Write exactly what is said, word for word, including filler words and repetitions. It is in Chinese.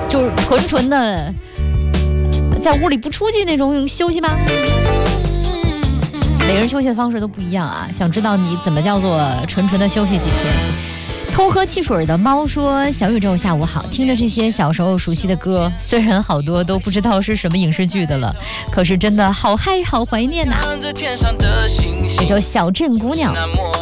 就是纯纯的在屋里不出去那种休息吗？每个人休息的方式都不一样啊，想知道你怎么叫做纯纯的休息几天？偷喝汽水的猫说：“小宇宙下午好，听着这些小时候熟悉的歌，虽然好多都不知道是什么影视剧的了，可是真的好嗨好怀念呐、啊！这首《小镇姑娘》。”